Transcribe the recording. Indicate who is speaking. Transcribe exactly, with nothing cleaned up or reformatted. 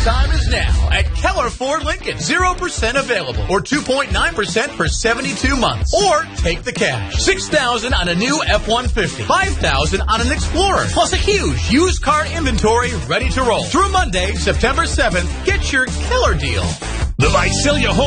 Speaker 1: time is now at Keller Ford Lincoln. zero percent available or two point nine percent for seventy-two months. Or take the cash. six thousand dollars on a new F one fifty. five thousand dollars on an Explorer. Plus a huge used car inventory ready to roll. Through Monday, September seventh, get your killer deal.
Speaker 2: The Visalia Home